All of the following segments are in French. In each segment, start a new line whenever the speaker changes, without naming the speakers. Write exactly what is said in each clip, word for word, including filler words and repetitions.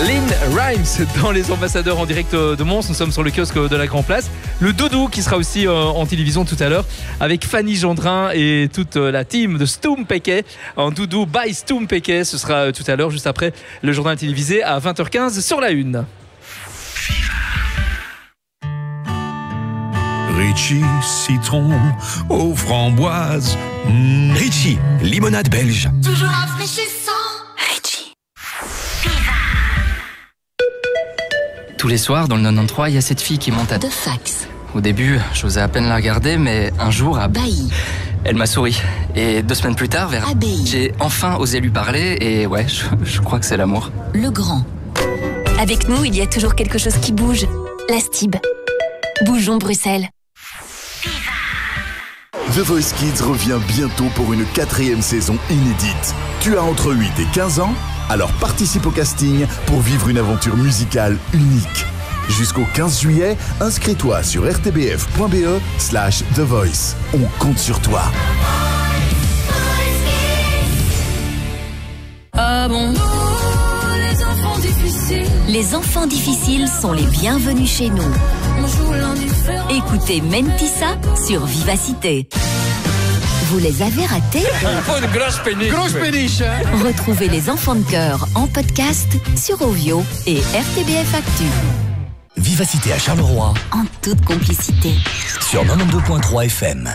Lynn Rhymes dans Les Ambassadeurs en direct de Mons. Nous sommes sur le kiosque de la Grand Place. Le Doudou qui sera aussi en télévision tout à l'heure avec Fanny Gendrin et toute la team de Stoom Peke en Doudou by Stoom Peke. Ce sera tout à l'heure juste après le journal télévisé à vingt heures quinze sur la une.
Ritchie, citron aux framboises. Mmh.
Ritchie, limonade belge.
Toujours rafraîchissant.
Ritchie.
Tous les soirs, dans le quatre-vingt-treize, il y a cette fille qui monte à...
De fax.
Au début, j'osais à peine la regarder, mais un jour, à...
Bailly.
Elle m'a souri. Et deux semaines plus tard, vers...
Abbaye.
J'ai enfin osé lui parler, et ouais, je, je crois que c'est l'amour.
Le Grand. Avec nous, il y a toujours quelque chose qui bouge. La Stib. Bougeons Bruxelles.
The Voice Kids revient bientôt pour une quatrième saison inédite. Tu as entre huit et quinze ans? Alors participe au casting pour vivre une aventure musicale unique. Jusqu'au quinze juillet, inscris-toi sur r t b f point b e slash The Voice. On compte sur toi.
Ah bon?
Les enfants difficiles.
Les enfants difficiles sont les bienvenus chez nous.
On joue l'indifférent.
Écoutez Mentissa sur Vivacité. Vous les avez ratés?
Une grosse péniche.
Grosse péniche, hein?
Retrouvez les enfants de cœur en podcast sur Ovio et R T B F Actu.
Vivacité à Charleroi,
En toute complicité.
sur quatre-vingt-douze virgule trois F M.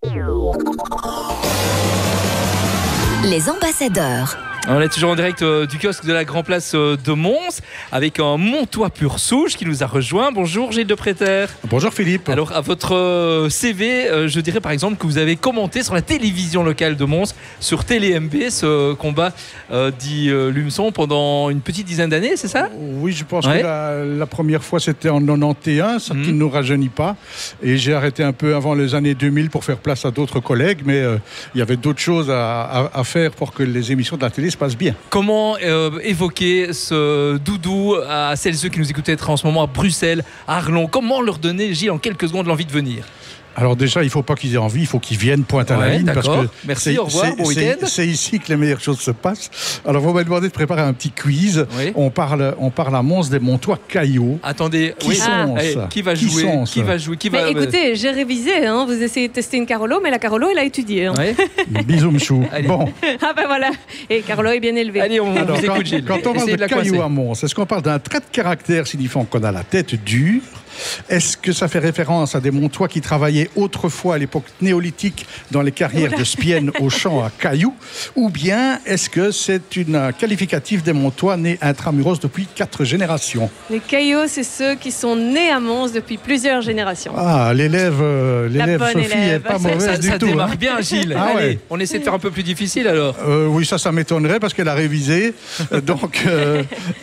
Les ambassadeurs.
On est toujours en direct euh, du kiosque de la Grand Place euh, de Mons avec un Montois pur souche qui nous a rejoint. Bonjour Gilles de Préter.
Bonjour Philippe.
Alors à votre euh, C V, euh, je dirais par exemple que vous avez commenté sur la télévision locale de Mons, sur Télé M B, ce combat euh, dit euh, Lumson pendant une petite dizaine d'années, c'est ça?
Oui, je pense
Ouais.
que la, la première fois c'était en quatre-vingt-onze, ça
Mhm.
qui ne nous rajeunit pas. Et j'ai arrêté un peu avant les années deux mille pour faire place à d'autres collègues, mais euh, il y avait d'autres choses à, à- à faire pour que les émissions de la télé se passent bien.
Comment euh, évoquer ce doudou à celles et ceux qui nous écoutent être en ce moment à Bruxelles, à Arlon? Comment leur donner, Gilles, en quelques secondes l'envie de venir?
Alors déjà, il ne faut pas qu'ils aient envie, il faut qu'ils viennent pointe à la
Ouais,
ligne. Parce
d'accord.
que
Merci,
c'est-
au revoir,
c'est-
bon
c'est-
week-end.
C'est ici que les meilleures choses se passent. Alors, vous m'avez demandé de préparer un petit quiz.
Oui.
On parle, on parle à Mons des Montois Caillots.
Attendez,
Qui
oui.
sont
Allez,
ça
qui va
Qui
jouer
sont
Qui
ça
va jouer Qui
Mais
va
écoutez, j'ai révisé, hein. Vous essayez de tester une Carolo, mais la Carolo, elle a étudié. Hein.
Ouais.
Bisous, Mchou.
Allez.
Bon,
Ah ben voilà. Et Carolo est bien élevée.
Allez, on
alors,
vous
quand,
écoute, Gilles.
quand on parle
Essayez
de
de la
cailloux
coincer.
à Mons, est-ce qu'on parle d'un trait de caractère signifiant qu'on a la tête dure? Est-ce que ça fait référence à des Montois qui travaillaient autrefois à l'époque néolithique dans les carrières de Spienne au champ à cailloux? Ou bien est-ce que c'est une qualificative des Montois nés intramuros depuis quatre générations?
Les Caillots, c'est ceux qui sont nés à Mons depuis plusieurs générations.
Ah, l'élève, euh, l'élève
bonne
Sophie
élève.
est pas
Ça-
mauvaise
Ça,
du
ça
tout.
démarre
hein.
bien, Gilles.
Ah
Allez,
ouais.
on essaie de faire un peu plus difficile alors.
Euh, oui, ça, ça m'étonnerait parce qu'elle a révisé. Euh, Donc, euh,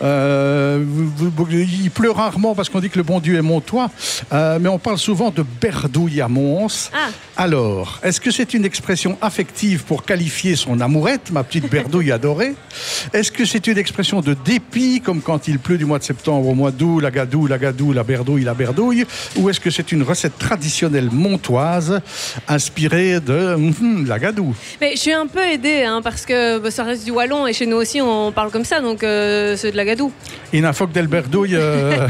euh, vous- vous- il pleut rarement parce qu'on dit que le bon Dieu est montois, euh, mais on parle souvent de berdouille à Mons.
Ah.
Alors, est-ce que c'est une expression affective pour qualifier son amourette, ma petite berdouille adorée? Est-ce que c'est une expression de dépit, comme quand il pleut du mois de septembre au mois d'août, la gadoue, la gadoue, la berdouille, la berdouille? Ou est-ce que c'est une recette traditionnelle montoise inspirée de hum, la gadoue?
Mais je suis un peu aidée, hein, parce que bah, ça reste du wallon et chez nous aussi on parle comme ça, donc euh, c'est de la gadoue.
Il faut que del berdouille euh,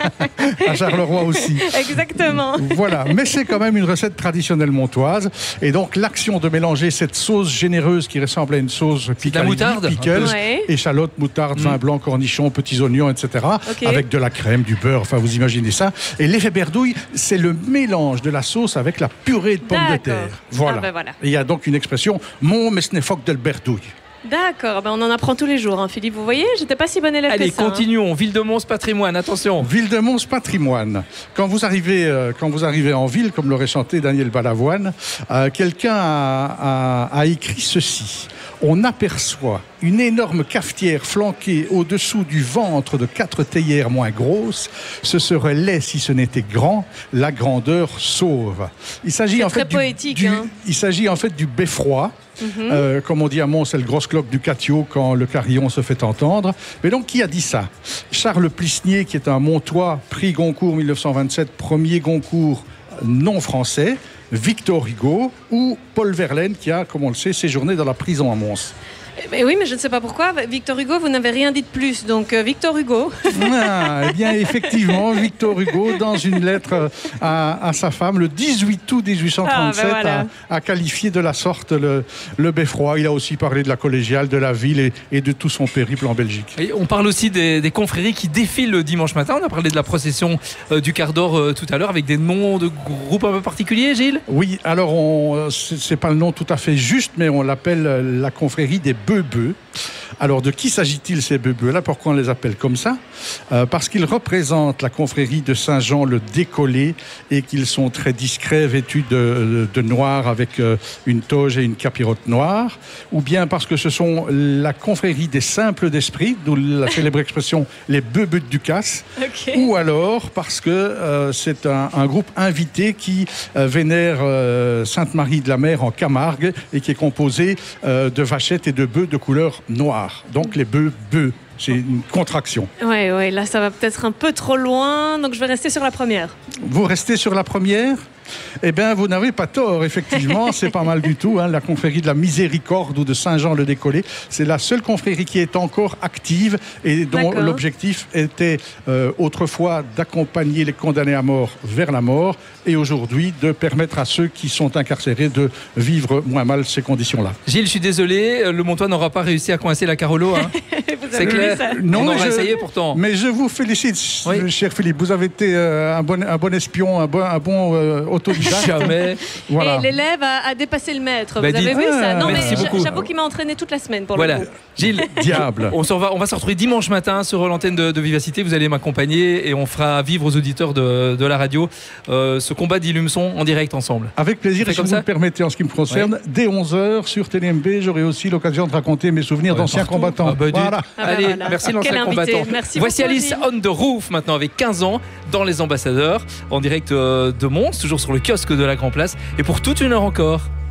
à Charleroi aussi.
Exactement.
Voilà, mais c'est quand même une recette traditionnelle montoise. Et donc, l'action de mélanger cette sauce généreuse qui ressemble à une sauce
de la moutarde,
pickles,
un peu. Ouais.
échalote, moutarde, vin blanc, cornichons, petits oignons, et cetera.
Ok.
Avec de la crème, du beurre, enfin, vous imaginez ça. Et l'effet berdouille, c'est le mélange de la sauce avec la purée de pommes de
D'accord.
terre. Voilà.
Ah ben voilà.
Et il y a donc une expression, mon mesnefoc del berdouille.
D'accord, ben on en apprend tous les jours, hein, Philippe. Vous voyez, j'étais pas si bonne élève
Allez,
que ça. hein.
continuons. Ville de Mons Patrimoine, attention.
Ville de Mons Patrimoine. Quand vous arrivez, euh, quand vous arrivez en ville, comme l'aurait chanté Daniel Balavoine, euh, quelqu'un a, a- a écrit ceci. On aperçoit une énorme cafetière flanquée au-dessous du ventre de quatre théières moins grosses. Ce serait laid si ce n'était grand. La grandeur sauve. Il s'agit
C'est
en fait
très
du,
poétique,
du-
hein.
il s'agit en fait du beffroi. Euh, comme on dit à Mons, c'est le grosse cloque du Catio quand le carillon se fait entendre. Mais donc, qui a dit ça? Charles Plisnier, qui est un Montois, prix Goncourt mille neuf cent vingt-sept, premier Goncourt non français, Victor Hugo, ou Paul Verlaine, qui a, comme on le sait, séjourné dans la prison à Mons.
Mais oui, mais je ne sais pas pourquoi. Victor Hugo, vous n'avez rien dit de plus. Donc, euh, Victor Hugo.
Ah, eh bien, effectivement, Victor Hugo, dans une lettre à, à sa femme, le dix-huit août mille huit cent trente-sept,
ah, ben voilà.
a, a qualifié de la sorte le, le beffroi. Il a aussi parlé de la collégiale, de la ville et, et de tout son périple en Belgique.
Et on parle aussi des, des confréries qui défilent le dimanche matin. On a parlé de la procession euh, du quart d'or euh, tout à l'heure avec des noms de groupes un peu particuliers, Gilles.
Oui, alors on, c'est, c'est pas le nom tout à fait juste, mais on l'appelle euh, la confrérie des Beubeux. Alors, de qui s'agit-il ces Beubeux-là? Pourquoi on les appelle comme ça? euh, Parce qu'ils représentent la confrérie de Saint-Jean le Décollé et qu'ils sont très discrets, vêtus de, de noir avec euh, une toge et une capirote noire. Ou bien parce que ce sont la confrérie des simples d'esprit, d'où la célèbre expression les Beubeux de Ducasse.
Okay.
Ou alors parce que euh, c'est un, un groupe invité qui euh, vénère euh, Sainte-Marie de la Mer en Camargue et qui est composé euh, de vachettes et de bœufs de couleur noire. Donc les bœufs, bœufs, c'est une contraction.
Oui, ouais, là ça va peut-être un peu trop loin, donc je vais rester sur la première.
Vous restez sur la première? Eh bien, vous n'avez pas tort, effectivement, c'est pas mal du tout. Hein, la confrérie de la Miséricorde ou de Saint-Jean-le-Décollé, c'est la seule confrérie qui est encore active et dont
D'accord.
l'objectif était euh, autrefois d'accompagner les condamnés à mort vers la mort et aujourd'hui de permettre à ceux qui sont incarcérés de vivre moins mal ces conditions-là.
Gilles, je suis désolé, le Montois n'aura pas réussi à coincer la Carolo. Hein. C'est clair.
Non,
on
mais
aura
je,
essayé pourtant.
Mais je vous félicite,
Oui.
cher Philippe. Vous avez été euh, un, bon, un bon espion, un bon, un bon euh, autodidacte.
Jamais.
Voilà.
Et l'élève a, a dépassé le maître.
Bah,
vous avez
dites-
vu ça? Non,
Merci
mais
beaucoup.
j'avoue qu'il m'a entraîné toute la semaine pour
Voilà.
le coup.
Gilles,
Diable.
on, s'en va, on va se retrouver dimanche matin sur l'antenne de, de Vivacité. Vous allez m'accompagner et on fera vivre aux auditeurs de, de la radio euh, ce combat d'Illumson en direct ensemble.
Avec plaisir,
On fait
et si
comme
vous
ça
me permettez, en ce qui me concerne, dès onze heures sur T N M B, j'aurai aussi l'occasion de raconter mes souvenirs
Ouais,
d'anciens
partout.
combattants.
Ah bah, dis-
Voilà.
Ah bah
Allez,
voilà.
merci
Quel
l'ancien
invité.
combattant.
Merci
Voici
beaucoup,
Alice
Gilles.
on the Roof maintenant avec quinze ans dans Les Ambassadeurs en direct euh, de Mons, toujours sur le kiosque de la Grand Place et pour toute une heure encore.